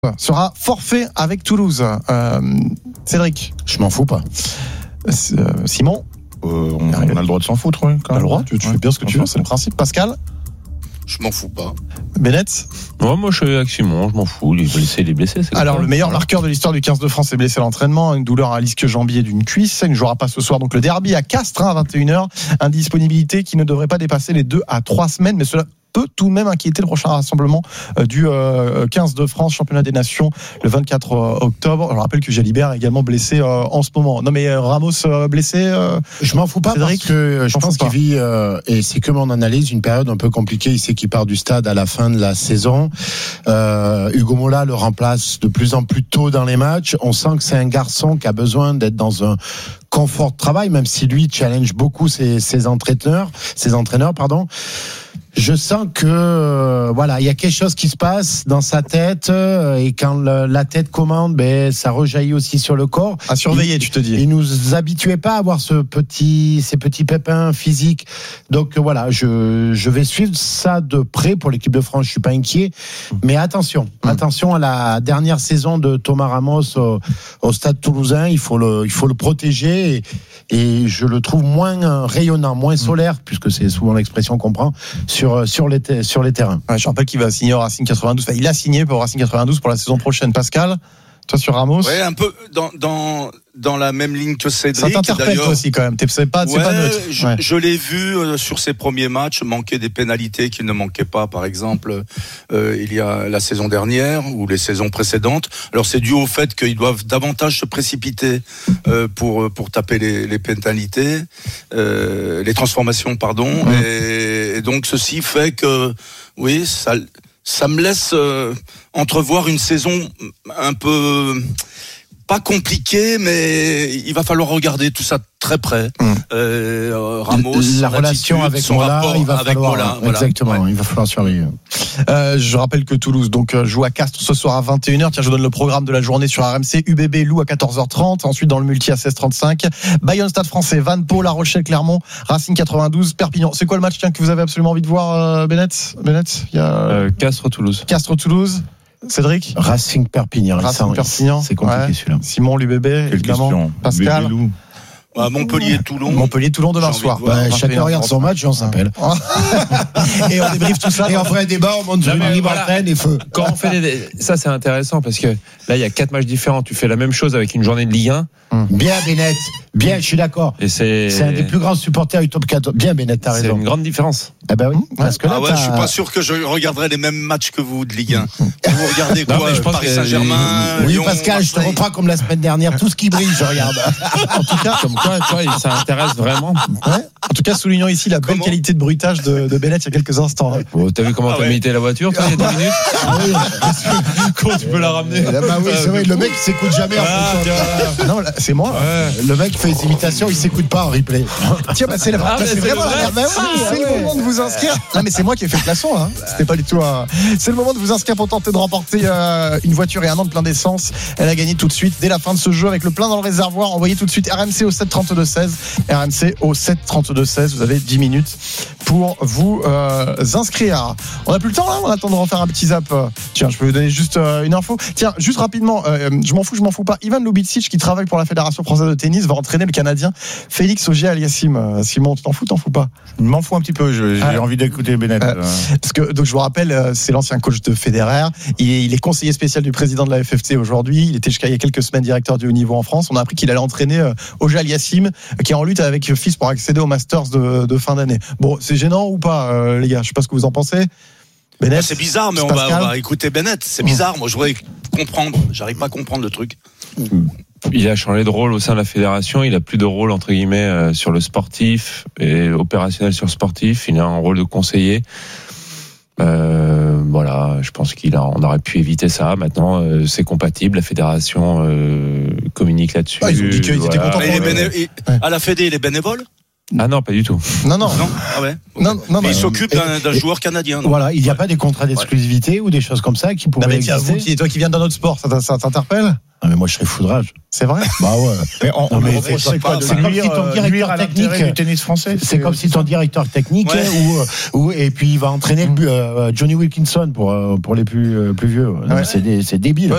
sera forfait avec Toulouse. Cédric. Je m'en fous pas. Simon. On a le droit de s'en foutre, oui. T'as le droit, tu fais bien ce que tu veux, c'est le principe. Pascal. Je m'en fous pas. Bennett. Moi je suis avec Simon, je m'en fous. Il est blessé. Alors le meilleur marqueur de l'histoire du 15 de France est blessé à l'entraînement, une douleur à l'ischio-jambier d'une cuisse. Il ne jouera pas ce soir. Donc le derby à Castres à 21h. Indisponibilité qui ne devrait pas dépasser les 2 à 3 semaines, mais cela peut tout de même inquiéter le prochain rassemblement du 15 de France, championnat des nations, le 24 octobre. Je rappelle que Jalibert est également blessé en ce moment. Non mais Ramos blessé. Je m'en fous pas, Cédric, parce que je pense qu'il vit, et c'est que mon analyse, une période un peu compliquée. Il sait qu'il part du stade à la fin de la saison. Hugo Mola le remplace de plus en plus tôt dans les matchs. On sent que c'est un garçon qui a besoin d'être dans un confort de travail, même si lui challenge beaucoup ses entraîneurs. Je sens que il y a quelque chose qui se passe dans sa tête, et quand la tête commande, ça rejaillit aussi sur le corps. À surveiller, tu te dis. Il nous habituait pas à avoir ces petits pépins physiques. Donc je vais suivre ça de près pour l'équipe de France. Je suis pas inquiet, mais attention à la dernière saison de Thomas Ramos au Stade Toulousain. Il faut le protéger, et je le trouve moins rayonnant, moins solaire, puisque c'est souvent l'expression qu'on prend sur les terrains. Je rappelle qu'il va signer au Racing 92. Enfin, il a signé pour Racing 92 pour la saison prochaine. Pascal, toi sur Ramos. Ouais, un peu dans la même ligne que Cédric. Ça t'interpelle toi aussi quand même. C'est pas neutre. Je l'ai vu sur ses premiers matchs manquer des pénalités qu'il ne manquait pas, par exemple, il y a la saison dernière ou les saisons précédentes. Alors c'est dû au fait qu'ils doivent davantage se précipiter pour taper les pénalités, les transformations, pardon. Et donc ceci fait que oui, ça me laisse entrevoir une saison un peu pas compliquée, mais il va falloir regarder tout ça très près. Ramos, la relation avec Mola, il va falloir exactement, il va falloir surveiller. Je rappelle que Toulouse joue à Castres ce soir à 21h. Tiens, je donne le programme de la journée sur RMC. UBB Lou à 14h30, ensuite dans le multi à 16h35. Bayonne Stade Français, Vannepo, La Rochelle, Clermont, Racing 92, Perpignan. C'est quoi le match que vous avez absolument envie de voir, Bennett? Il y a Castres-Toulouse. Castres-Toulouse. Cédric. Racing Perpignan. C'est compliqué celui-là. Simon, l'UBB, évidemment. Pascal. Montpellier-Toulon demain soir. Chacun regarde son match et on s'appelle. Et on débriefe tout ça. Et on ferait un débat, on monte sur une libre antenne et feu. Quand on fait ça, c'est intéressant parce que là, il y a 4 matchs différents. Tu fais la même chose avec une journée de Ligue 1. Bien, Bennett. Bien, je suis d'accord. Et c'est un des plus grands supporters du top 14. Bien, Bennett, t'as raison. C'est une grande différence. Ah bah oui. Parce que là, je suis pas sûr que je regarderai les mêmes matchs que vous de Ligue 1. Vous regardez quoi? Paris Saint-Germain, oui, Lyon, Pascal, je te reprends comme la semaine dernière. Tout ce qui brille, je regarde. En tout cas, comme quoi, ça intéresse vraiment. En tout cas, soulignons ici la belle qualité de bruitage de Bennett il y a quelques instants. T'as vu comment t'as milité la voiture, toi, il y a 2 minutes? Comment tu peux la ramener? Oui, c'est vrai, le mec, il s'écoute jamais en fait. Non, c'est moi. Le mec fait des imitations, il s'écoute pas en replay. Tiens, c'est vraiment c'est le moment de vous inscrire. Non, mais c'est moi qui ai fait le klaxon, là. C'était pas du tout C'est le moment de vous inscrire pour tenter de remporter une voiture et un an de plein d'essence. Elle a gagné tout de suite dès la fin de ce jeu avec le plein dans le réservoir. Envoyez tout de suite RMC au 732-16. RMC au 732-16. Vous avez 10 minutes pour vous inscrire. On a plus le temps là. On attend de refaire un petit zap. Tiens, je peux vous donner juste une info. Tiens, juste rapidement, je m'en fous pas. Ivan Lubicic, qui travaille pour la Fédération française de tennis, va entraîner le Canadien Félix Auger-Aliassime. Simon, tu t'en fous pas? Je m'en fous un petit peu. J'ai envie d'écouter Bennett. Parce que donc je vous rappelle, c'est l'ancien coach de Federer. Il est conseiller spécial du président de la FFT aujourd'hui. Il était jusqu'à il y a quelques semaines directeur du haut niveau en France. On a appris qu'il allait entraîner Auger-Aliassime, qui est en lutte avec FIS pour accéder au Masters de fin d'année. Bon, c'est gênant ou pas, les gars? Je sais pas ce que vous en pensez. Bennett, c'est bizarre, mais on va écouter Bennett. C'est bizarre. Moi, je voudrais comprendre. J'arrive pas à comprendre le truc. Il a changé de rôle au sein de la fédération. Il a plus de rôle entre guillemets sur le sportif et opérationnel sur le sportif. Il a un rôle de conseiller. Je pense on aurait pu éviter ça. Maintenant, c'est compatible. La fédération communique là-dessus. Ils ont dit qu'ils étaient contents. À la Fédé, il est bénévole? Ah non, pas du tout. Non. Ah ouais. Non, mais il s'occupe d'un joueur canadien. Voilà, il n'y a pas des contrats d'exclusivité ou des choses comme ça qui pourraient exister. Toi qui viens d'un autre sport, ça t'interpelle? Ah, mais moi, je serais foudrage. C'est vrai. Bah ouais. Mais Non, mais c'est quoi de c'est comme si ton directeur nuire à l'intérêt technique- du tennis français. C'est comme si ton directeur technique, et puis il va entraîner Johnny Wilkinson pour les plus vieux. Non, Ouais. c'est débile.